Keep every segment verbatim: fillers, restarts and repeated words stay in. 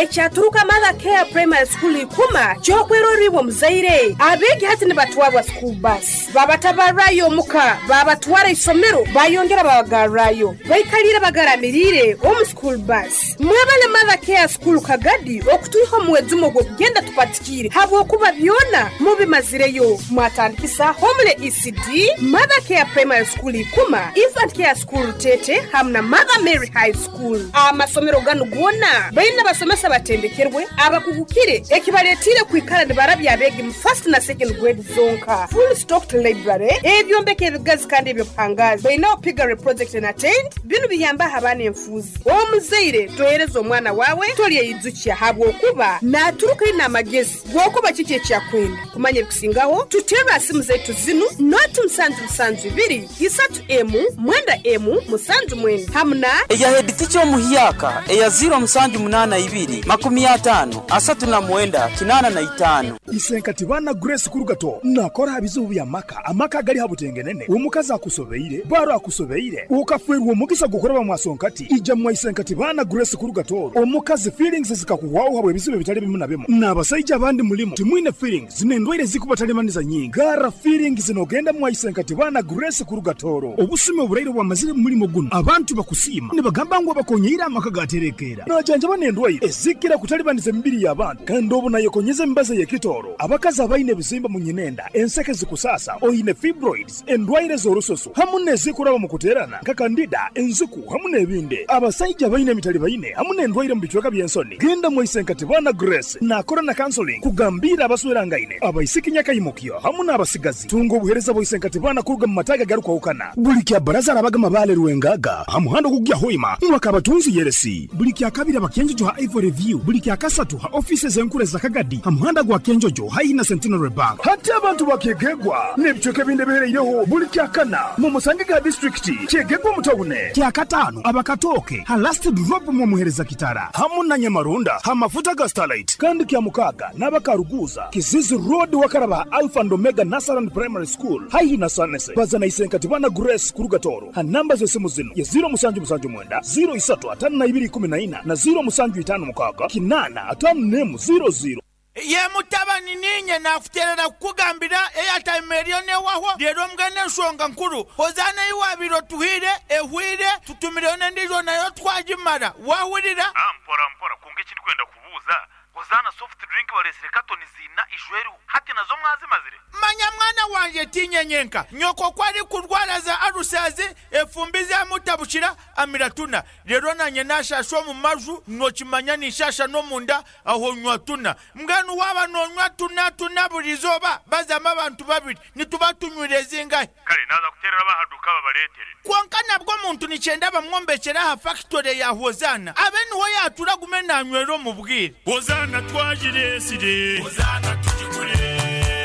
ekyaturuka Mother Care Primary School ikuma kyokweroribwa muzaire abegi hati ne batwabwa school bus babatabarayo muka babatwara isomero bayongera babagarayo bayikalira bagaramirire omu school bus mwebale Mother Care School kagadi okutuha muwezumo gwo kugenda tupatikire habo kuba byona mubimazireyo mwatandikisa homle E C D Mother Care Primary School ikuma Infant Care School Tete hamna Mother Mary High School amasomero gano gwona bayina basomesa batendekerwe abakugukire ekibaletire kwikala ne barabya abegi mu first na second grade zonka full stocked library ebyombeke ebigazi kandi ebyo pangazi bayina opigare project and attend bino biyamba habane enfuzi omuzaire toyereza omwana wawe toli yidzukya habwo kuba naturuka ina magezi gwokuba kiki ekyakwenda kumanya ebikusingaho tuteba asimu zetu zinu not msanju msanju biri isatu emu mwenda emu musanju mwenda hamna eya head teacher muhiyaka eya zero msanju munana ibiri makumi atano asatu na mwenda kinana na itano isenkati bana Grace Kurugato nakora habizubu ya maka amaka gali habutengenene umukaza akusobeire baro akusobeire ukafwerwa omugisa gukora bamwasonkati ija mwa isenkati bana Grace Kurugato omukazi feelings zikakuwaho habwe bizibe bitali bimu na bemu nabasajja abandi mulimo timwine feelings zinendwire zikubatalемaniza nyingi gara feelings zinogenda mwa isenkati bana Grace Kurugatoro obusime oburaire bwa mazire mulimo guno abantu bakusima ne bagamba ngo bakonyira amaka gaterekera najanja banendwire ezikira kutalibaniza mbiri y'abantu kandi obuna yekonyeze mbaze yekitoro abakazi abaine bizimba munyinenda enseke zikusasa oyine fibroids endwaire zorososo hamune zikuraba mukuterana kakandida enzuku hamune ebinde abasajja baine mitali baine hamune endwaire mbichweka byensoni genda mwa isenkati bana Grace na corona counseling kugambira abaswerangaine abaisikinya kayimukyo hamune abasigazi tungo buhereza bo isenkati bana kuruga mu mataga garuka ukana bulikya baraza abagama bale ruwengaga hamuhando kugya hoima mwaka batunzi yeresi bulikya kabira bakenjo ha Ivory View bulikya kasatu ha offices enkure za kagadi hamuhanda gwa kenjojo haina Centenary Bank hata abantu bakegegwa nebchoke binde behereyeho bulikya kana mu musange ga district chegegwa mutawune kya katano abakatoke ha last drop mu muhereza kitara hamuna nyamarunda ha mafuta ga Starlight kandi kya mukaga nabakaruguza Kizizi Road wakaraba Alpha and Omega Nasaran Primary School haina sanese bazana isenkati bana Grace Kurugatoro ha namba zo simu zino ya zero musanju musanju mwenda zero isatu atanu na ibiri kumi na ina na zero musanju itanu mukaga kinana atanu nemu zero zero ye mutabani ninye nafuterera kugambira airtime erione waho rero mgane nsonga nkuru hozana iwabiro tuhire ehwire tutumirone ndizo nayo twajimara wahurira ampora mpora kunge kiri kwenda kubuza hozana soft drink balesire katoni zina ijweru hati nazo mwazi mazire manya mwana wanje tinyenyenka nyoko kwari kurwara za arusazi efumbiza mutabushira amiratuna rero nanye nashasho mu maju nokimanya nishasha no munda aho nywatuna mganu waba no nywatuna tuna burizoba bazama abantu babiri nitubatunyureze ngai kale naza kuterera bahaduka babaletere kwanka nabwo muntu nicenda bamwombekera ha factory ya hozana abeni ho yatura gumena nywero mu bwire hozana twajire sire hozana tujigure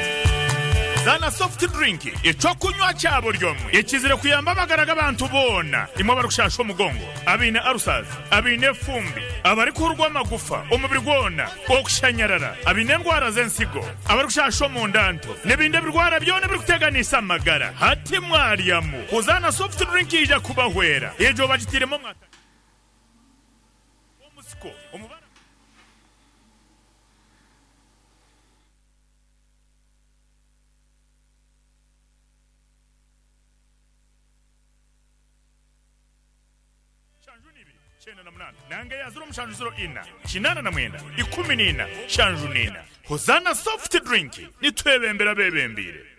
Zana soft drink echo kunywa cyabo ryomwe ekizire kuyamba bagaraga abantu bona imwe barushasho mugongo abine arusazi abine fumbi abari kurwa amagufa umubiri gwona okushanyarara abine ngwara zensigo abarushasho mu ndanto nebinde birwara byone biri kuteganisa amagara hati mwariyamu kuzana soft drink ija kubahwera ejo bagitiremo mwata omusiko umubara Chena na mnana nange ya zero mshanju zero ina chinana na mwenda ikumi nina shanju nina hozana soft drink nitwebembera bebembire